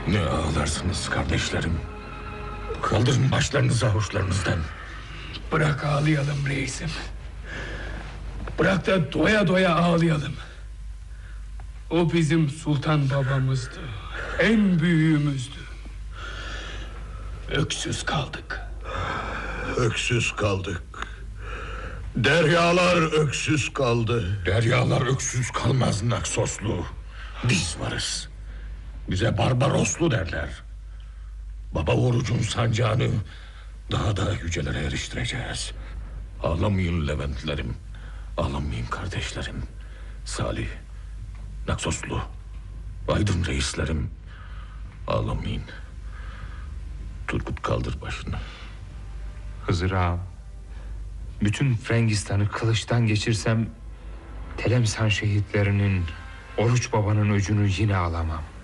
Ne ağlarsınız kardeşlerim? Kaldırın başlarınızı avuçlarınızdan. Bırak ağlayalım reisim. Bırak da doya doya ağlayalım. O bizim sultan babamızdı. En büyüğümüzdü. Öksüz kaldık. Öksüz kaldık. Deryalar öksüz kaldı. Deryalar öksüz kalmaz Naksoslu. Biz varız. Bize Barbaroslu derler. Baba orucun sancağını daha da yücelere eriştireceğiz. Ağlamayın Leventlerim. Ağlamayın kardeşlerim. Salih, Naksoslu, Aydın reislerim. Ağlamayın. Turgut kaldır başını. Hızır ağam, bütün Frengistan'ı kılıçtan geçirsem Telemsan şehitlerinin, Oruç babanın öcünü yine alamam.